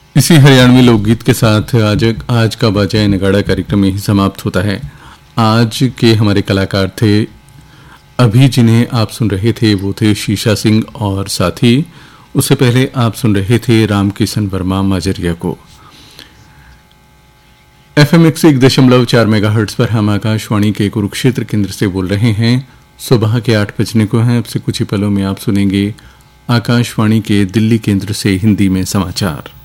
इसी हरियाणवी लोकगीत के साथ आज का बाजा नगाड़ा कार्यक्रम यही समाप्त होता है। आज के हमारे कलाकार थे अभी, जिन्हें आप सुन रहे थे वो थे शीशा सिंह, और साथ ही उससे पहले आप सुन रहे थे रामकिशन वर्मा माजरिया को। FM 101.4 मेगाहर्ट्ज पर हम आकाशवाणी के कुरुक्षेत्र केंद्र से बोल रहे हैं। सुबह के 8 बजने को हैं। अब से कुछ ही पलों में आप सुनेंगे आकाशवाणी के दिल्ली केंद्र से हिंदी में समाचार।